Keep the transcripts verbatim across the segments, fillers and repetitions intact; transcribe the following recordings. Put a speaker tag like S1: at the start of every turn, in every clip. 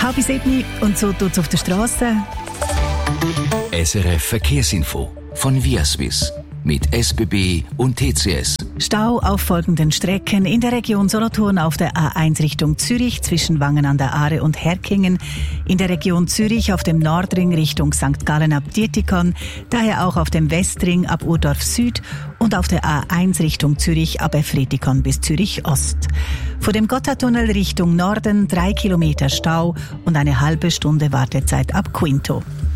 S1: Halb sieben und so tut's auf der Straße.
S2: S R F Verkehrsinfo von Viaswiss mit S B B und T C S.
S1: Stau auf folgenden Strecken in der Region Solothurn auf der A eins Richtung Zürich zwischen Wangen an der Aare und Herkingen, in der Region Zürich auf dem Nordring Richtung Sankt Gallen ab Dietikon, daher auch auf dem Westring ab Urdorf Süd und auf der A eins Richtung Zürich ab Efretikon bis Zürich Ost. Vor dem Gotthardtunnel Richtung Norden drei Kilometer Stau und eine halbe Stunde Wartezeit ab Quinto.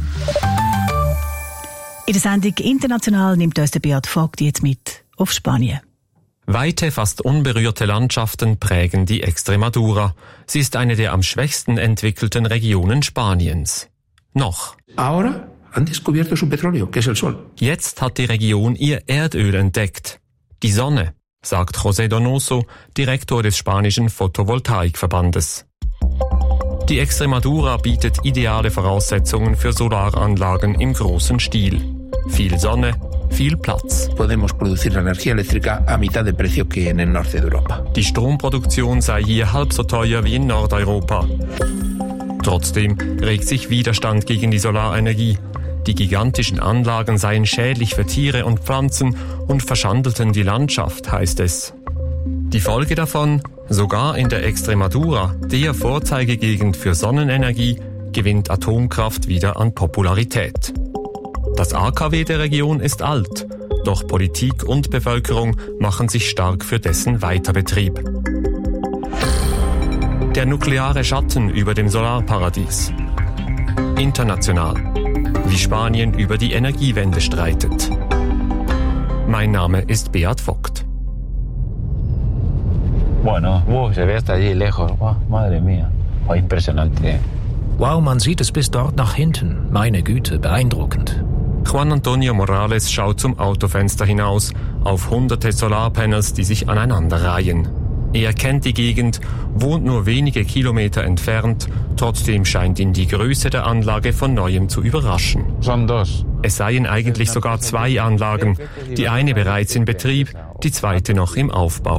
S1: In der Sendung International nimmt uns der Beat Vogt jetzt mit auf Spanien.
S3: Weite, fast unberührte Landschaften prägen die Extremadura. Sie ist eine der am schwächsten entwickelten Regionen Spaniens. Noch.
S4: Ahora han descubierto su petróleo, que es el sol.
S3: Jetzt hat die Region ihr Erdöl entdeckt. Die Sonne, sagt José Donoso, Direktor des spanischen Photovoltaikverbandes. Die Extremadura bietet ideale Voraussetzungen für Solaranlagen im großen Stil. Viel Sonne, viel Platz.
S4: Podemos producir la energía eléctrica a mitad de precio que en el norte de Europa.
S3: Die Stromproduktion sei hier halb so teuer wie in Nordeuropa. Trotzdem regt sich Widerstand gegen die Solarenergie. Die gigantischen Anlagen seien schädlich für Tiere und Pflanzen und verschandelten die Landschaft, heißt es. Die Folge davon, sogar in der Extremadura, der Vorzeigegegend für Sonnenenergie, gewinnt Atomkraft wieder an Popularität. Das A K W der Region ist alt, doch Politik und Bevölkerung machen sich stark für dessen Weiterbetrieb. Der nukleare Schatten über dem Solarparadies. International. Wie Spanien über die Energiewende streitet. Mein Name ist Beat Vogt.
S5: Bueno, wow, se ve hasta allí lejos. Wow, madre mía. Oh, impresionante.
S6: Wow, man sieht es bis dort nach hinten. Meine Güte, beeindruckend.
S3: Juan Antonio Morales schaut zum Autofenster hinaus auf hunderte Solarpanels, die sich aneinander reihen. Er kennt die Gegend, wohnt nur wenige Kilometer entfernt, trotzdem scheint ihn die Größe der Anlage von Neuem zu überraschen. Es seien eigentlich sogar zwei Anlagen, die eine bereits in Betrieb, die zweite noch im Aufbau.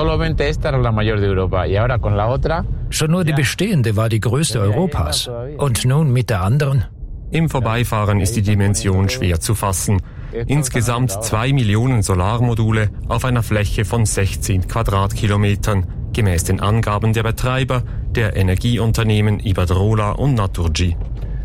S6: Schon nur die bestehende war die größte Europas. Und nun mit der anderen?
S3: Im Vorbeifahren ist die Dimension schwer zu fassen. Insgesamt zwei Millionen Solarmodule auf einer Fläche von sechzehn Quadratkilometern, gemäß den Angaben der Betreiber, der Energieunternehmen Iberdrola und Naturgy.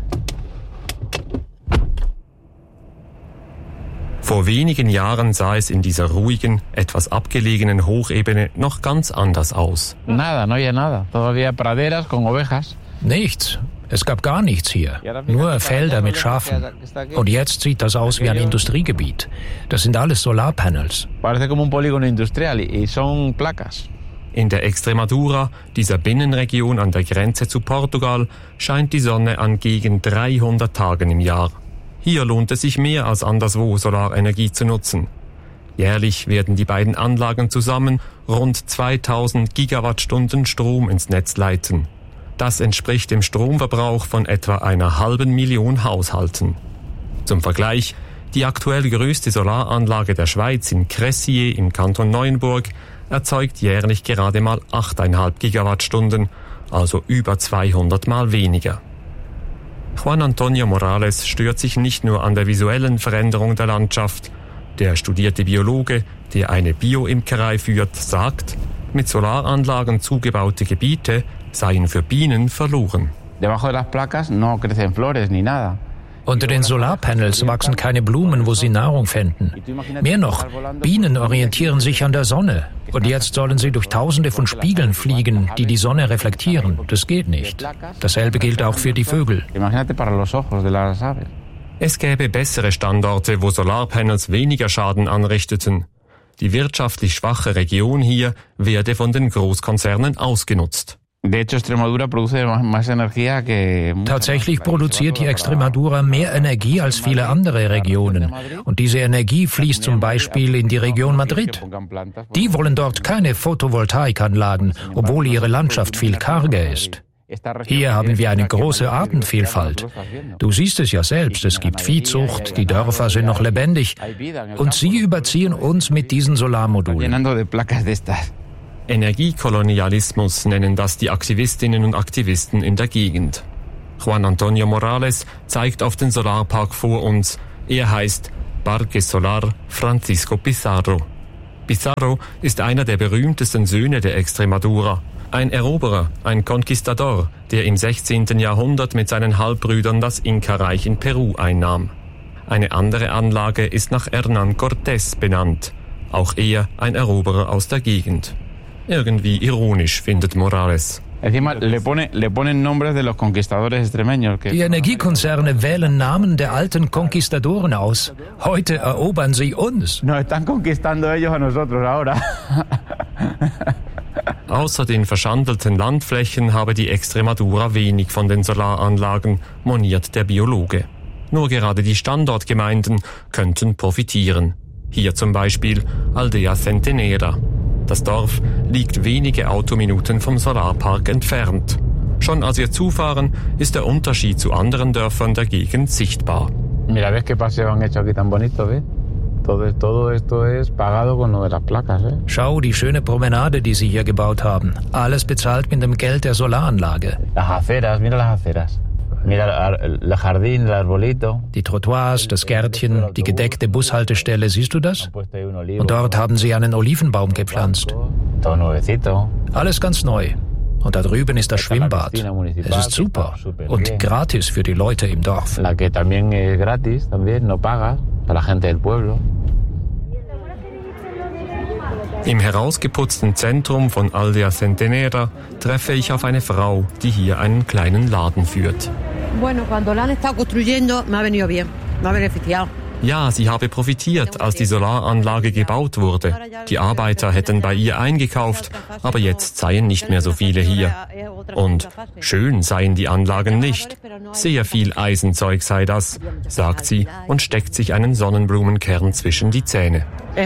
S3: Vor wenigen Jahren sah es in dieser ruhigen, etwas abgelegenen Hochebene noch ganz anders aus.
S5: Nada, no había nada. Todavía praderas con ovejas.
S6: Nichts. Es gab gar nichts hier. Nur Felder mit Schafen. Und jetzt sieht das aus wie ein Industriegebiet. Das sind alles Solarpanels.
S5: Parece como un polígono industrial y son placas.
S3: In der Extremadura, dieser Binnenregion an der Grenze zu Portugal, scheint die Sonne an gegen dreihundert Tagen im Jahr. Hier lohnt es sich mehr als anderswo Solarenergie zu nutzen. Jährlich werden die beiden Anlagen zusammen rund zweitausend Gigawattstunden Strom ins Netz leiten. Das entspricht dem Stromverbrauch von etwa einer halben Million Haushalten. Zum Vergleich, die aktuell größte Solaranlage der Schweiz in Cressier im Kanton Neuenburg erzeugt jährlich gerade mal acht Komma fünf Gigawattstunden, also über zweihundert Mal weniger. Juan Antonio Morales stört sich nicht nur an der visuellen Veränderung der Landschaft. Der studierte Biologe, der eine Bioimkerei führt, sagt, mit Solaranlagen zugebaute Gebiete seien für Bienen verloren.
S5: Debajo de las placas no crecen flores ni nada.
S6: Unter den Solarpanels wachsen keine Blumen, wo sie Nahrung fänden. Mehr noch, Bienen orientieren sich an der Sonne. Und jetzt sollen sie durch Tausende von Spiegeln fliegen, die die Sonne reflektieren. Das geht nicht. Dasselbe gilt auch für die Vögel.
S3: Es gäbe bessere Standorte, wo Solarpanels weniger Schaden anrichteten. Die wirtschaftlich schwache Region hier werde von den Großkonzernen ausgenutzt.
S6: Tatsächlich produziert die Extremadura mehr Energie als viele andere Regionen. Und diese Energie fließt zum Beispiel in die Region Madrid. Die wollen dort keine Photovoltaikanlagen, obwohl ihre Landschaft viel karger ist. Hier haben wir eine große Artenvielfalt. Du siehst es ja selbst, es gibt Viehzucht, die Dörfer sind noch lebendig. Und sie überziehen uns mit diesen Solarmodulen.
S3: Energiekolonialismus nennen das die Aktivistinnen und Aktivisten in der Gegend. Juan Antonio Morales zeigt auf den Solarpark vor uns. Er heißt Parque Solar Francisco Pizarro. Pizarro ist einer der berühmtesten Söhne der Extremadura. Ein Eroberer, ein Conquistador, der im sechzehnten Jahrhundert mit seinen Halbbrüdern das Inka-Reich in Peru einnahm. Eine andere Anlage ist nach Hernán Cortés benannt. Auch er ein Eroberer aus der Gegend. Irgendwie ironisch, findet Morales.
S5: Die
S6: Energiekonzerne wählen Namen der alten Konquistadoren aus. Heute erobern sie uns.
S3: Außer den verschandelten Landflächen habe die Extremadura wenig von den Solaranlagen, moniert der Biologe. Nur gerade die Standortgemeinden könnten profitieren. Hier zum Beispiel Aldea Centenera. Das Dorf liegt wenige Autominuten vom Solarpark entfernt. Schon als wir zufahren, ist der Unterschied zu anderen Dörfern der Gegend sichtbar.
S5: Mira, ves qué paseo han hecho aquí tan bonito, ¿ves? Todo, todo esto es pagado con lo de las placas, ¿eh?
S6: Schau, die schöne Promenade, die sie hier gebaut haben. Alles bezahlt mit dem Geld der Solaranlage.
S5: Las aceras, mira las aceras. Mira el jardín, el arbolito.
S6: Die Trottoirs, das Gärtchen, die gedeckte Bushaltestelle, siehst du das? Und dort haben sie einen Olivenbaum gepflanzt. Alles ganz neu. Und da drüben ist das Schwimmbad. Es ist super. Und gratis für die Leute im Dorf.
S3: Im herausgeputzten Zentrum von Aldea Centenera treffe ich auf eine Frau, die hier einen kleinen Laden führt. Ja, sie habe profitiert, als die Solaranlage gebaut wurde. Die Arbeiter hätten bei ihr eingekauft, aber jetzt seien nicht mehr so viele hier. Und schön seien die Anlagen nicht. Sehr viel Eisenzeug sei das, sagt sie und steckt sich einen Sonnenblumenkern zwischen die Zähne.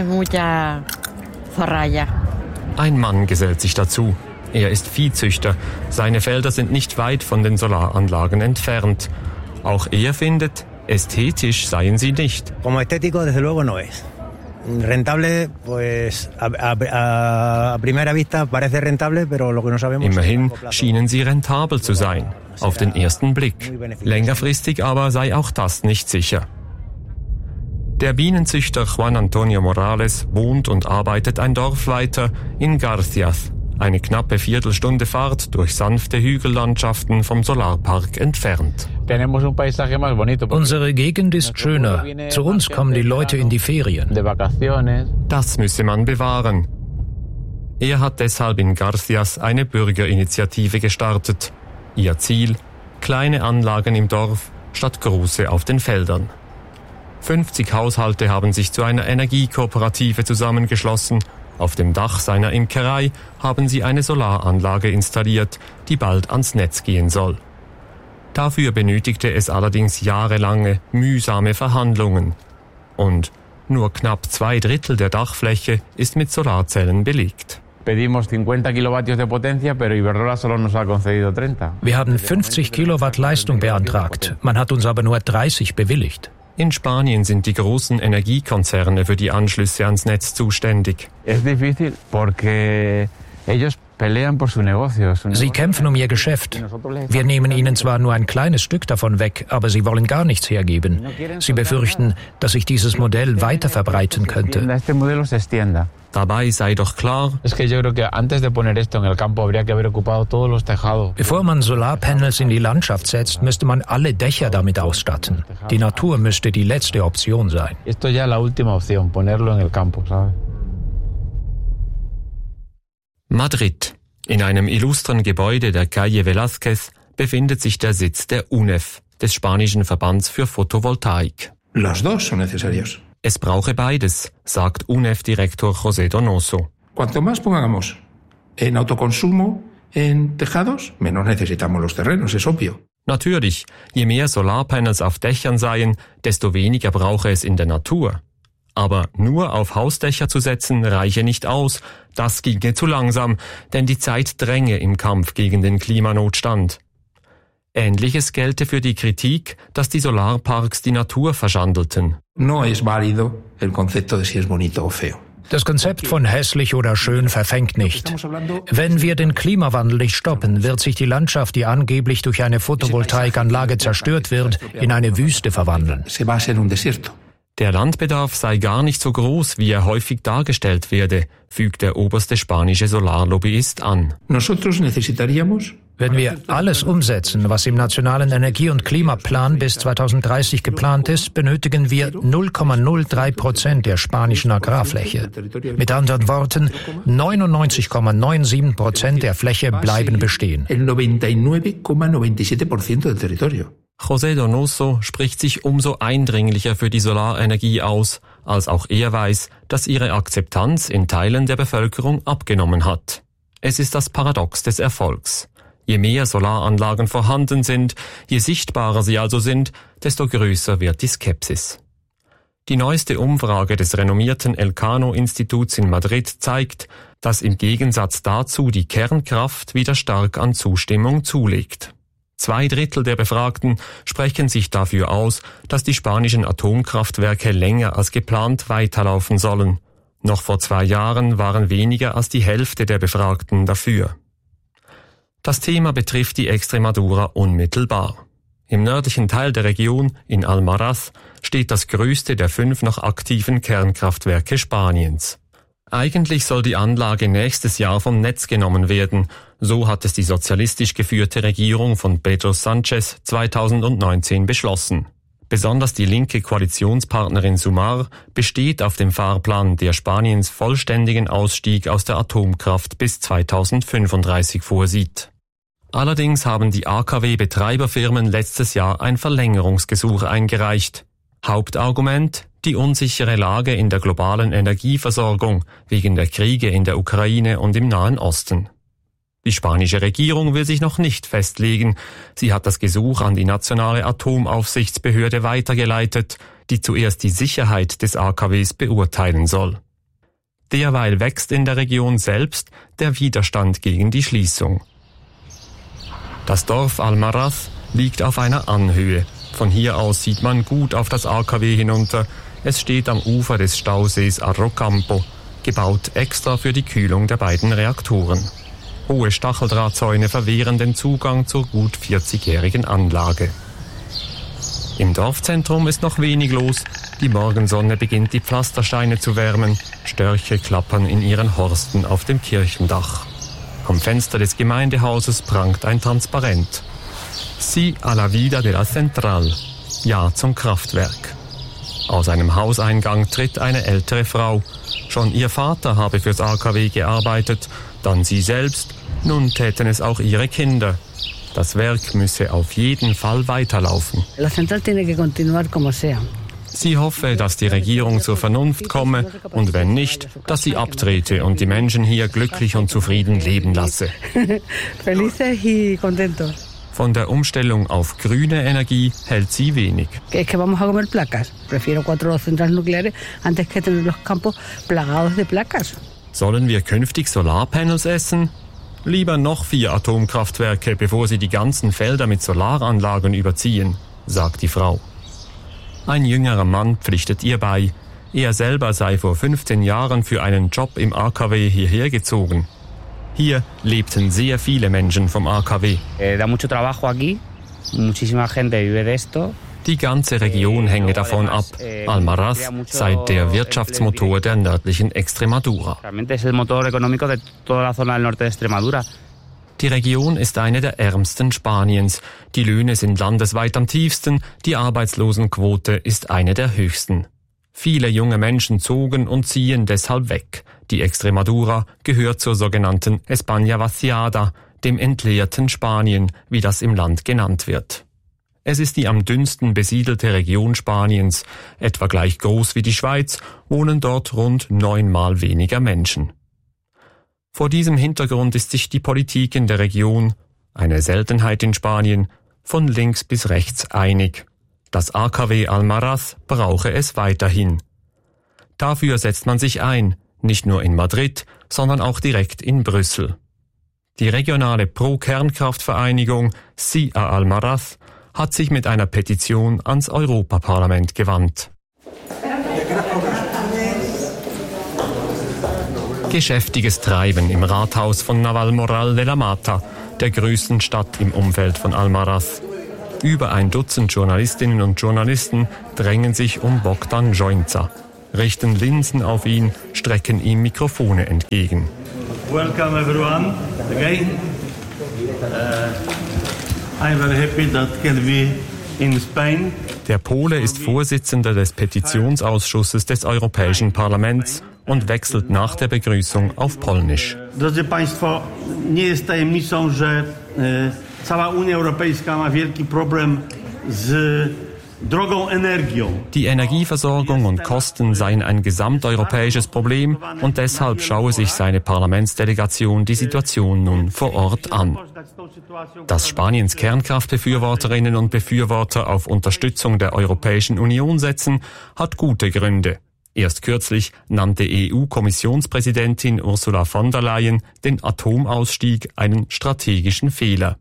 S3: Ein Mann gesellt sich dazu. Er ist Viehzüchter. Seine Felder sind nicht weit von den Solaranlagen entfernt. Auch er findet, ästhetisch seien sie nicht.
S7: Como estético, desde luego no es. Rentable, pues a, a, a primera vista parece rentable, pero lo que no sabemos.
S3: Immerhin schienen sie rentabel zu sein, auf den ersten Blick. Längerfristig aber sei auch das nicht sicher. Der Bienenzüchter Juan Antonio Morales wohnt und arbeitet ein Dorf weiter in Garcias, eine knappe Viertelstunde Fahrt durch sanfte Hügellandschaften vom Solarpark entfernt.
S6: Unsere Gegend ist schöner. Zu uns kommen die Leute in die Ferien.
S3: Das müsse man bewahren. Er hat deshalb in Garcias eine Bürgerinitiative gestartet. Ihr Ziel: kleine Anlagen im Dorf statt große auf den Feldern. fünfzig Haushalte haben sich zu einer Energiekooperative zusammengeschlossen. Auf dem Dach seiner Imkerei haben sie eine Solaranlage installiert, die bald ans Netz gehen soll. Dafür benötigte es allerdings jahrelange, mühsame Verhandlungen. Und nur knapp zwei Drittel der Dachfläche ist mit Solarzellen belegt.
S6: Wir haben fünfzig Kilowatt Leistung beantragt. Man hat uns aber nur dreißig bewilligt.
S3: In Spanien sind die großen Energiekonzerne für die Anschlüsse ans Netz zuständig.
S6: Sie kämpfen um ihr Geschäft. Wir nehmen ihnen zwar nur ein kleines Stück davon weg, aber sie wollen gar nichts hergeben. Sie befürchten, dass sich dieses Modell weiter verbreiten könnte.
S3: Dabei sei doch klar,
S6: bevor man Solarpanels in die Landschaft setzt, müsste man alle Dächer damit ausstatten. Die Natur müsste die letzte Option sein.
S3: Madrid. In einem illustren Gebäude der Calle Velázquez befindet sich der Sitz der U N E F, des spanischen Verbands für Photovoltaik.
S4: Los dos son necesarios.
S3: Es brauche beides, sagt U N E F-Direktor José Donoso.
S4: Cuanto más pongamos en autoconsumo en tejados, menos necesitamos los terrenos, es obvio.
S3: Natürlich, je mehr Solarpanels auf Dächern seien, desto weniger brauche es in der Natur. Aber nur auf Hausdächer zu setzen, reiche nicht aus. Das ginge zu langsam, denn die Zeit dränge im Kampf gegen den Klimanotstand. Ähnliches gelte für die Kritik, dass die Solarparks die Natur verschandelten.
S4: No es válido el concepto de si es bonito o feo.
S6: Das Konzept von hässlich oder schön verfängt nicht. Wenn wir den Klimawandel nicht stoppen, wird sich die Landschaft, die angeblich durch eine Photovoltaikanlage zerstört wird, in eine Wüste verwandeln.
S3: Der Landbedarf sei gar nicht so groß, wie er häufig dargestellt werde, fügt der oberste spanische Solarlobbyist an.
S6: Wenn wir alles umsetzen, was im Nationalen Energie- und Klimaplan bis zweitausenddreißig geplant ist, benötigen wir null Komma null drei Prozent der spanischen Agrarfläche. Mit anderen Worten, neunundneunzig Komma siebenundneunzig Prozent der Fläche bleiben bestehen.
S3: José Donoso spricht sich umso eindringlicher für die Solarenergie aus, als auch er weiß, dass ihre Akzeptanz in Teilen der Bevölkerung abgenommen hat. Es ist das Paradox des Erfolgs. Je mehr Solaranlagen vorhanden sind, je sichtbarer sie also sind, desto größer wird die Skepsis. Die neueste Umfrage des renommierten Elcano-Instituts in Madrid zeigt, dass im Gegensatz dazu die Kernkraft wieder stark an Zustimmung zulegt. Zwei Drittel der Befragten sprechen sich dafür aus, dass die spanischen Atomkraftwerke länger als geplant weiterlaufen sollen. Noch vor zwei Jahren waren weniger als die Hälfte der Befragten dafür. Das Thema betrifft die Extremadura unmittelbar. Im nördlichen Teil der Region, in Almaraz, steht das größte der fünf noch aktiven Kernkraftwerke Spaniens. Eigentlich soll die Anlage nächstes Jahr vom Netz genommen werden. So hat es die sozialistisch geführte Regierung von Pedro Sánchez zweitausendneunzehn beschlossen. Besonders die linke Koalitionspartnerin Sumar besteht auf dem Fahrplan, der Spaniens vollständigen Ausstieg aus der Atomkraft bis zweitausendfünfunddreißig vorsieht. Allerdings haben die A K W-Betreiberfirmen letztes Jahr ein Verlängerungsgesuch eingereicht. Hauptargument: die unsichere Lage in der globalen Energieversorgung wegen der Kriege in der Ukraine und im Nahen Osten. Die spanische Regierung will sich noch nicht festlegen. Sie hat das Gesuch an die nationale Atomaufsichtsbehörde weitergeleitet, die zuerst die Sicherheit des A K Ws beurteilen soll. Derweil wächst in der Region selbst der Widerstand gegen die Schließung. Das Dorf Almaraz liegt auf einer Anhöhe. Von hier aus sieht man gut auf das A K W hinunter. Es steht am Ufer des Stausees Arrocampo, gebaut extra für die Kühlung der beiden Reaktoren. Hohe Stacheldrahtzäune verwehren den Zugang zur gut vierzigjährigen Anlage. Im Dorfzentrum ist noch wenig los. Die Morgensonne beginnt die Pflastersteine zu wärmen. Störche klappern in ihren Horsten auf dem Kirchendach. Am Fenster des Gemeindehauses prangt ein Transparent. Sí a la vida de la Central. Ja zum Kraftwerk. Aus einem Hauseingang tritt eine ältere Frau. Schon ihr Vater habe fürs A K W gearbeitet, dann sie selbst, nun täten es auch ihre Kinder. Das Werk müsse auf jeden Fall weiterlaufen.
S8: La Central tiene que continuar como sea.
S3: Sie hoffe, dass die Regierung zur Vernunft komme und wenn nicht, dass sie abtrete und die Menschen hier glücklich und zufrieden leben lasse.
S8: Felices y contentos.
S3: Von der Umstellung auf grüne Energie hält sie wenig.
S8: Es que vamos a comer placas. Prefiero cuatro centrales nucleares antes que tener los campos plagados de placas.
S3: Sollen wir künftig Solarpanels essen? Lieber noch vier Atomkraftwerke, bevor sie die ganzen Felder mit Solaranlagen überziehen, sagt die Frau. Ein jüngerer Mann pflichtet ihr bei. Er selber sei vor fünfzehn Jahren für einen Job im A K W hierher gezogen. Hier lebten sehr viele Menschen vom A K W. Die ganze Region hänge davon ab. Almaraz sei der Wirtschaftsmotor der nördlichen Extremadura. Die Region ist eine der ärmsten Spaniens. Die Löhne sind landesweit am tiefsten, die Arbeitslosenquote ist eine der höchsten. Viele junge Menschen zogen und ziehen deshalb weg. Die Extremadura gehört zur sogenannten España vaciada, dem entleerten Spanien, wie das im Land genannt wird. Es ist die am dünnsten besiedelte Region Spaniens, etwa gleich groß wie die Schweiz, wohnen dort rund neunmal weniger Menschen. Vor diesem Hintergrund ist sich die Politik in der Region, eine Seltenheit in Spanien, von links bis rechts einig. Das A K W Almaraz brauche es weiterhin. Dafür setzt man sich ein, nicht nur in Madrid, sondern auch direkt in Brüssel. Die regionale Pro-Kernkraft-Vereinigung Sí a Almaraz hat sich mit einer Petition ans Europaparlament gewandt. Geschäftiges Treiben im Rathaus von Navalmoral de la Mata, der größten Stadt im Umfeld von Almaraz. Über ein Dutzend Journalistinnen und Journalisten drängen sich um Bogdan Joinca, richten Linsen auf ihn, strecken ihm Mikrofone entgegen.
S9: Welcome everyone again. Uh, I'm very happy that can be in Spain.
S3: Der Pole ist Vorsitzender des Petitionsausschusses des Europäischen Parlaments und wechselt nach der Begrüßung auf Polnisch.
S9: Drodzy Państwo, nie jest tajemnicą, że cała Unia Europejska ma wielki problem z drogą energią.
S3: Die Energieversorgung und Kosten seien ein gesamteuropäisches Problem und deshalb schaue sich seine Parlamentsdelegation die Situation nun vor Ort an. Dass Spaniens Kernkraftbefürworterinnen und Befürworter auf Unterstützung der Europäischen Union setzen, hat gute Gründe. Erst kürzlich nannte E U-Kommissionspräsidentin Ursula von der Leyen den Atomausstieg einen strategischen Fehler.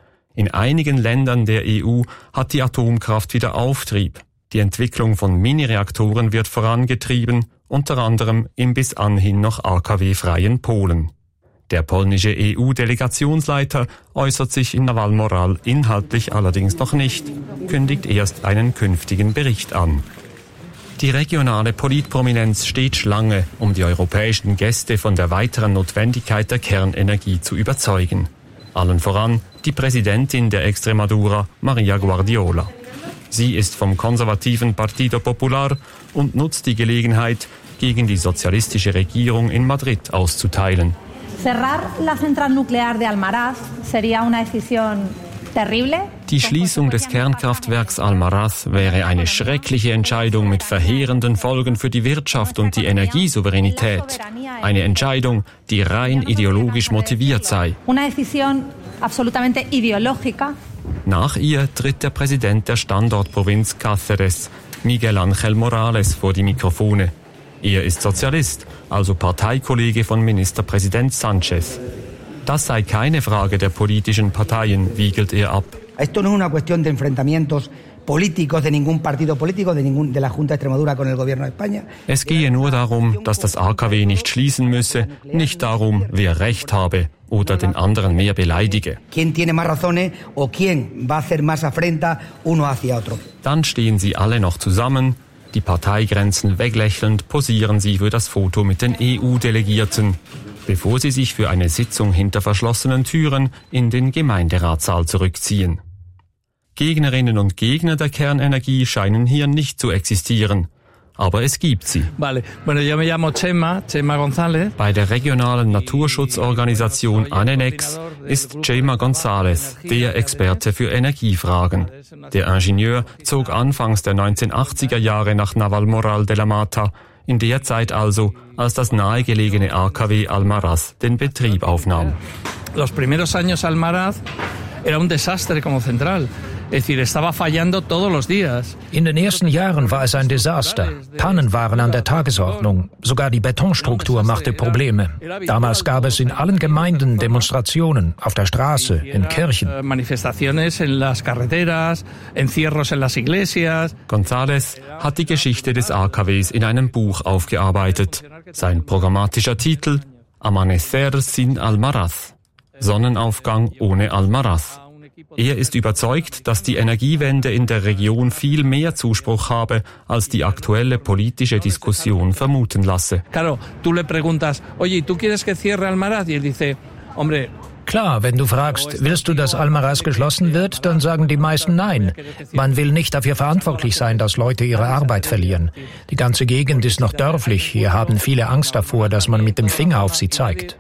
S3: In einigen Ländern der E U hat die Atomkraft wieder Auftrieb. Die Entwicklung von Mini-Reaktoren wird vorangetrieben, unter anderem im bis anhin noch A K W-freien Polen. Der polnische E U-Delegationsleiter äußert sich in Navalmoral inhaltlich allerdings noch nicht, kündigt erst einen künftigen Bericht an. Die regionale Politprominenz steht Schlange, um die europäischen Gäste von der weiteren Notwendigkeit der Kernenergie zu überzeugen. Allen voran die Präsidentin der Extremadura, Maria Guardiola. Sie ist vom konservativen Partido Popular und nutzt die Gelegenheit, gegen die sozialistische Regierung in Madrid auszuteilen.
S10: Cerrar la central nuclear de Almaraz sería una decisión terrible.
S3: Die Schließung des Kernkraftwerks Almaraz wäre eine schreckliche Entscheidung mit verheerenden Folgen für die Wirtschaft und die Energiesouveränität. Eine Entscheidung, die rein ideologisch motiviert sei.
S10: Una decisión absolutamente ideológica.
S3: Nach ihr tritt der Präsident der Standortprovinz Cáceres, Miguel Ángel Morales, vor die Mikrofone. Er ist Sozialist, also Parteikollege von Ministerpräsident Sánchez. Das sei keine Frage der politischen Parteien, wiegelt er ab.
S11: Esto no es una cuestión de enfrentamientos políticos de ningún partido político, de ningún de la Junta de Extremadura con el Gobierno de España.
S3: Es gehe nur darum, dass das A K W nicht schließen müsse, nicht darum, wer Recht habe oder den anderen mehr beleidige.
S11: ¿Quién tiene más razones o quién va a hacer más afrenta uno hacia otro?
S3: Dann stehen sie alle noch zusammen, die Parteigrenzen weglächelnd posieren sie für das Foto mit den E U-Delegierten, bevor sie sich für eine Sitzung hinter verschlossenen Türen in den Gemeinderatssaal zurückziehen. Gegnerinnen und Gegner der Kernenergie scheinen hier nicht zu existieren. Aber es gibt sie.
S12: Vale. Bueno, yo me llamo Chema, Chema González.
S3: Bei der regionalen Naturschutzorganisation Anenex ist Chema González der Experte für Energiefragen. Der Ingenieur zog anfangs der neunzehnhundertachtziger Jahre nach Navalmoral de la Mata, in der Zeit also, als das nahegelegene A K W Almaraz den Betrieb aufnahm.
S12: Los primeros años Almaraz era un desastre como central. Es decir, estaba fallando todos los días.
S6: In den ersten Jahren war es ein Desaster. Pannen waren an der Tagesordnung. Sogar die Betonstruktur machte Probleme. Damals gab es in allen Gemeinden Demonstrationen, auf der Straße, in Kirchen.
S12: Manifestaciones en las carreteras, encierros en las iglesias.
S3: González hat die Geschichte des A K Ws in einem Buch aufgearbeitet. Sein programmatischer Titel: Amanecer sin Almaraz. Sonnenaufgang ohne Almaraz. Er ist überzeugt, dass die Energiewende in der Region viel mehr Zuspruch habe, als die aktuelle politische Diskussion vermuten lasse.
S12: Claro, tú le preguntas, oye, ¿tú quieres que cierre Almaraz? Y él dice, hombre.
S6: Klar, wenn du fragst, willst du, dass Almaraz geschlossen wird, dann sagen die meisten nein. Man will nicht dafür verantwortlich sein, dass Leute ihre Arbeit verlieren. Die ganze Gegend ist noch dörflich. Hier haben viele Angst davor, dass man mit dem Finger auf sie zeigt.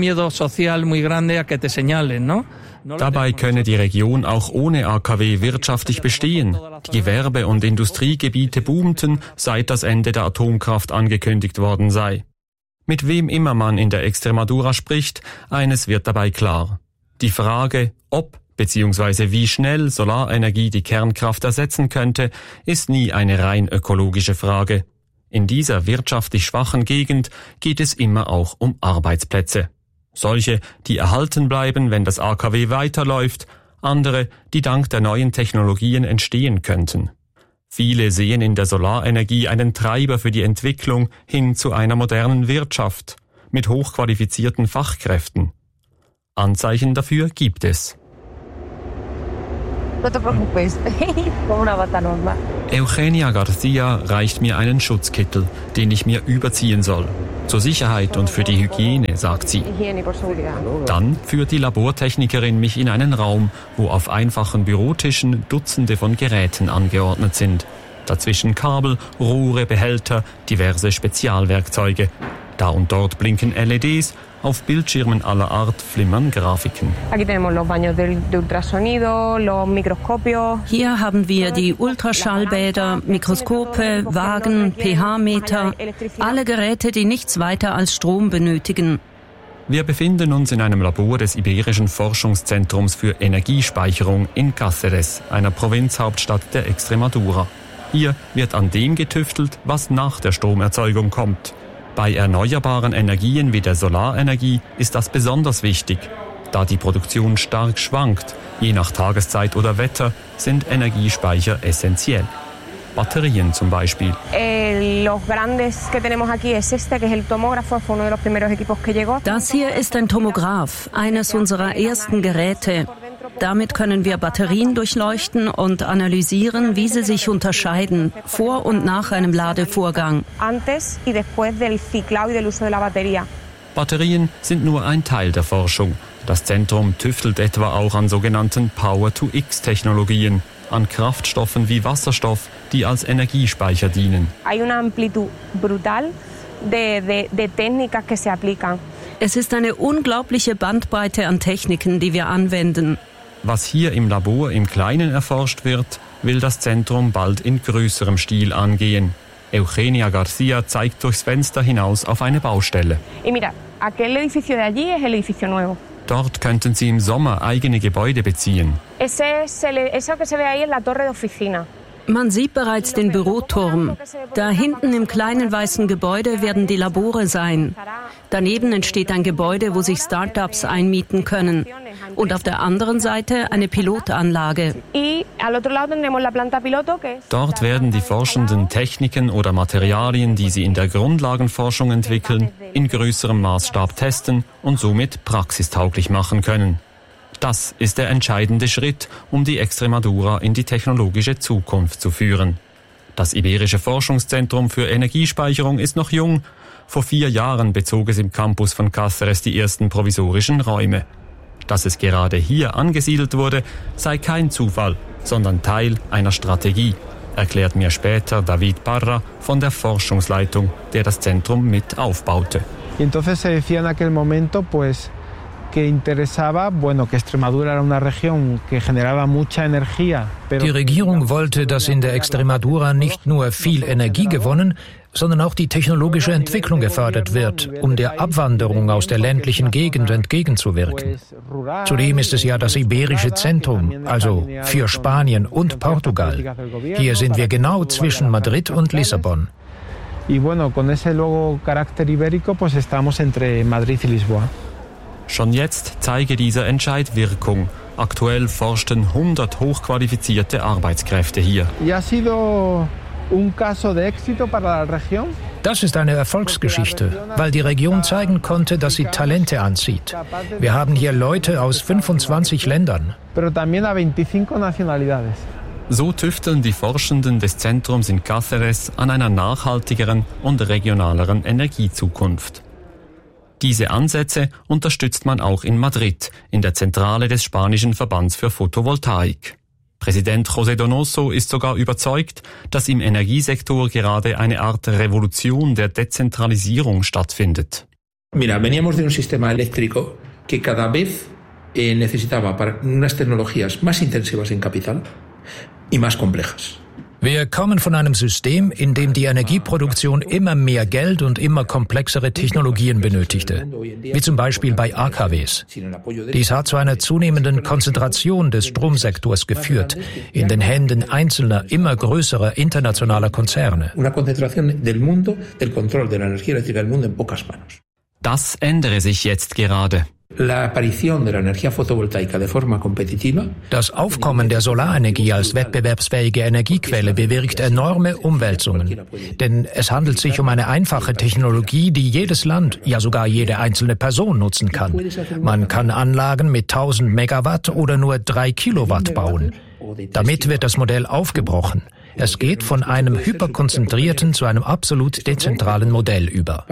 S3: Dabei könne die Region auch ohne A K W wirtschaftlich bestehen. Die Gewerbe- und Industriegebiete boomten, seit das Ende der Atomkraft angekündigt worden sei. Mit wem immer man in der Extremadura spricht, eines wird dabei klar. Die Frage, ob bzw. wie schnell Solarenergie die Kernkraft ersetzen könnte, ist nie eine rein ökologische Frage. In dieser wirtschaftlich schwachen Gegend geht es immer auch um Arbeitsplätze. Solche, die erhalten bleiben, wenn das A K W weiterläuft, andere, die dank der neuen Technologien entstehen könnten. Viele sehen in der Solarenergie einen Treiber für die Entwicklung hin zu einer modernen Wirtschaft. mit hochqualifizierten Fachkräften. Anzeichen dafür gibt es. Eugenia Garcia reicht mir einen Schutzkittel, den ich mir überziehen soll. Zur Sicherheit und für die Hygiene, sagt sie. Dann führt die Labortechnikerin mich in einen Raum, wo auf einfachen Bürotischen Dutzende von Geräten angeordnet sind. Dazwischen Kabel, Rohre, Behälter, diverse Spezialwerkzeuge. Da und dort blinken L E Ds, auf Bildschirmen aller Art flimmern Grafiken.
S13: Hier haben wir die Ultraschallbäder, Mikroskope, Waagen, pH-Meter, alle Geräte, die nichts weiter als Strom benötigen.
S3: Wir befinden uns in einem Labor des Iberischen Forschungszentrums für Energiespeicherung in Cáceres, einer Provinzhauptstadt der Extremadura. Hier wird an dem getüftelt, was nach der Stromerzeugung kommt. Bei erneuerbaren Energien wie der Solarenergie ist das besonders wichtig. Da die Produktion stark schwankt, je nach Tageszeit oder Wetter, sind Energiespeicher essentiell. Batterien zum Beispiel.
S13: Das hier ist ein Tomograph, eines unserer ersten Geräte. Damit können wir Batterien durchleuchten und analysieren, wie sie sich unterscheiden, vor und nach einem Ladevorgang.
S3: Batterien sind nur ein Teil der Forschung. Das Zentrum tüftelt etwa auch an sogenannten Power-to-X-Technologien, an Kraftstoffen wie Wasserstoff, die als Energiespeicher dienen.
S13: Es ist eine unglaubliche Bandbreite an Techniken, die wir anwenden.
S3: Was hier im Labor im Kleinen erforscht wird, will das Zentrum bald in größerem Stil angehen. Eugenia Garcia zeigt durchs Fenster hinaus auf eine Baustelle. Dort könnten Sie im Sommer eigene Gebäude beziehen.
S13: Man sieht bereits den Büroturm. Da hinten im kleinen weißen Gebäude werden die Labore sein. Daneben entsteht ein Gebäude, wo sich Start-ups einmieten können. Und auf der anderen Seite eine Pilotanlage.
S3: Dort werden die Forschenden Techniken oder Materialien, die sie in der Grundlagenforschung entwickeln, in größerem Maßstab testen und somit praxistauglich machen können. Das ist der entscheidende Schritt, um die Extremadura in die technologische Zukunft zu führen. Das Iberische Forschungszentrum für Energiespeicherung ist noch jung. Vor vier Jahren bezog es im Campus von Cáceres die ersten provisorischen Räume. Dass es gerade hier angesiedelt wurde, sei kein Zufall, sondern Teil einer Strategie, erklärt mir später David Parra von der Forschungsleitung, der das Zentrum mit aufbaute.
S14: Y entonces se decía en aquel momento, pues, que interesaba, bueno, que Extremadura era una región que generaba mucha energía.
S6: Die Regierung wollte, dass in der Extremadura nicht nur viel Energie gewonnen, sondern auch die technologische Entwicklung gefördert wird, um der Abwanderung aus der ländlichen Gegend entgegenzuwirken. Zudem ist es ja das iberische Zentrum, also für Spanien und Portugal. Hier sind wir genau zwischen Madrid und Lissabon.
S14: Y bueno, con ese luego carácter ibérico, pues estamos entre Madrid y Lisboa.
S3: Schon jetzt zeige dieser Entscheid Wirkung. Aktuell forschten hundert hochqualifizierte Arbeitskräfte hier.
S6: Das ist eine Erfolgsgeschichte, weil die Region zeigen konnte, dass sie Talente anzieht. Wir haben hier Leute aus fünfundzwanzig Ländern.
S3: So tüfteln die Forschenden des Zentrums in Cáceres an einer nachhaltigeren und regionaleren Energiezukunft. Diese Ansätze unterstützt man auch in Madrid, in der Zentrale des spanischen Verbands für Photovoltaik. Präsident José Donoso ist sogar überzeugt, dass im Energiesektor gerade eine Art Revolution der Dezentralisierung stattfindet.
S4: Mira, veníamos de un sistema eléctrico que cada vez eh, necesitaba para unas tecnologías más intensivas en capital y más complejas.
S6: Wir kommen von einem System, in dem die Energieproduktion immer mehr Geld und immer komplexere Technologien benötigte, wie zum Beispiel bei A K Ws. Dies hat zu einer zunehmenden Konzentration des Stromsektors geführt, in den Händen einzelner, immer größerer internationaler Konzerne.
S3: Das ändere sich jetzt gerade.
S6: Das Aufkommen der Solarenergie als wettbewerbsfähige Energiequelle bewirkt enorme Umwälzungen. Denn es handelt sich um eine einfache Technologie, die jedes Land, ja sogar jede einzelne Person nutzen kann. Man kann Anlagen mit tausend Megawatt oder nur drei Kilowatt bauen. Damit wird das Modell aufgebrochen. Es geht von einem hyperkonzentrierten zu einem absolut dezentralen Modell über.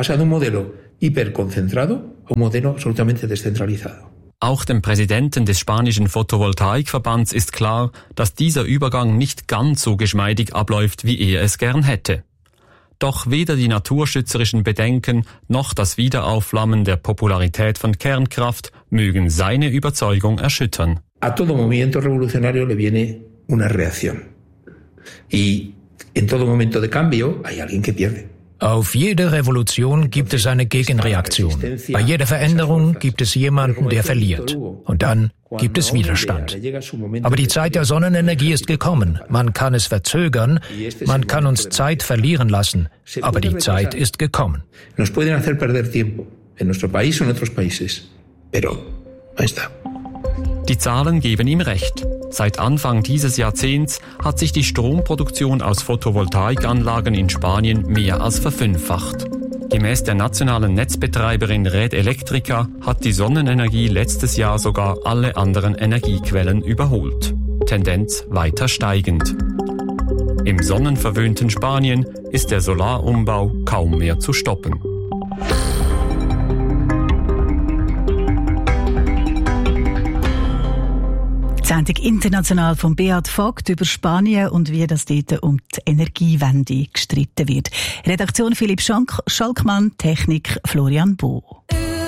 S3: Auch dem Präsidenten des spanischen Photovoltaikverbands ist klar, dass dieser Übergang nicht ganz so geschmeidig abläuft, wie er es gern hätte. Doch weder die naturschützerischen Bedenken noch das Wiederaufflammen der Popularität von Kernkraft mögen seine Überzeugung erschüttern.
S4: A todo movimiento revolucionario le viene una reacción. Y en todo momento de cambio hay alguien que pierde.
S6: Auf jede Revolution gibt es eine Gegenreaktion. Bei jeder Veränderung gibt es jemanden, der verliert. Und dann gibt es Widerstand. Aber die Zeit der Sonnenenergie ist gekommen. Man kann es verzögern, man kann uns Zeit verlieren lassen, aber die Zeit ist gekommen.
S4: Nos pueden hacer perder tiempo en nuestro país o en otros países. Pero ahí está.
S3: Die Zahlen geben ihm recht. Seit Anfang dieses Jahrzehnts hat sich die Stromproduktion aus Photovoltaikanlagen in Spanien mehr als verfünffacht. Gemäß der nationalen Netzbetreiberin Red Eléctrica hat die Sonnenenergie letztes Jahr sogar alle anderen Energiequellen überholt. Tendenz weiter steigend. Im sonnenverwöhnten Spanien ist der Solarumbau kaum mehr zu stoppen.
S1: Die Sendung international von Beat Vogt über Spanien und wie das dort um die Energiewende gestritten wird. Redaktion Philipp Schalkmann, Technik Florian Bo.